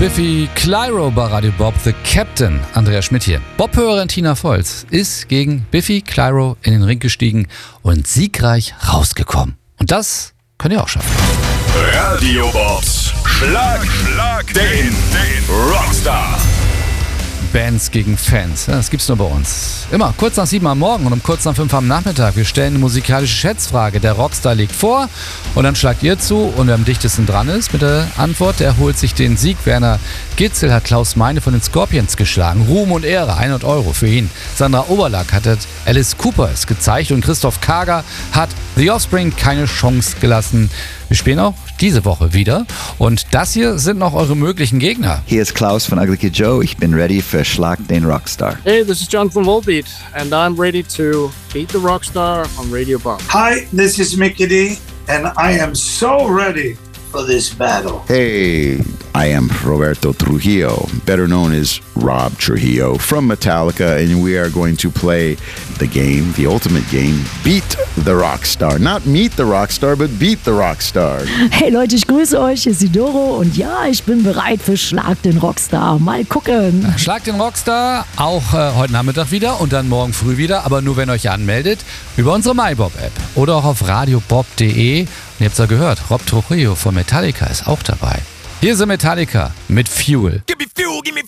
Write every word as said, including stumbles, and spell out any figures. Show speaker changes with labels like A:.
A: Biffy Clyro bei Radio Bob, The Captain. Andreas Schmidt hier. Bob-Hörerin Tina Volz ist gegen Biffy Clyro in den Ring gestiegen und siegreich rausgekommen. Und das könnt ihr auch schaffen.
B: Radio Bobs Schlag, Schlag den, den Rockstar.
A: Bands gegen Fans, ja, das gibt's nur bei uns. Immer kurz nach sieben am Morgen und um kurz nach fünf am Nachmittag. Wir stellen eine musikalische Schätzfrage. Der Rockstar legt vor und dann schlagt ihr zu und wer am dichtesten dran ist mit der Antwort, der holt sich den Sieg. Werner Gitzel hat Klaus Meine von den Scorpions geschlagen. Ruhm und Ehre, hundert Euro für ihn. Sandra Oberlack hat Alice Cooper es gezeigt und Christoph Kager hat The Offspring keine Chance gelassen. Wir spielen auch diese Woche wieder und das hier sind noch eure möglichen Gegner.
C: Hier ist Klaus von Ugly Kid Joe. Ich bin ready für Schlag den Rockstar.
D: Hey, this is Jonathan Volbeat and I'm ready to beat the Rockstar on Radio Bob.
E: Hi, this is Mickey D and I am so ready for this battle.
F: Hey, I am Roberto Trujillo, better known as Rob Trujillo from Metallica, and we are going to play the game, the ultimate game, Beat the Rockstar. Not meet the Rockstar, but beat the Rockstar.
G: Hey Leute, ich grüße euch, hier ist Isidoro und ja, ich bin bereit für Schlag den Rockstar. Mal gucken.
A: Schlag den Rockstar, auch äh, heute Nachmittag wieder und dann morgen früh wieder, aber nur wenn ihr euch anmeldet, über unsere MyBob-App oder auch auf radiobob punkt de. Und ihr habt es ja gehört, Rob Trujillo von Metallica ist auch dabei. Hier sind Metallica mit Fuel.
B: Give me fuel, give me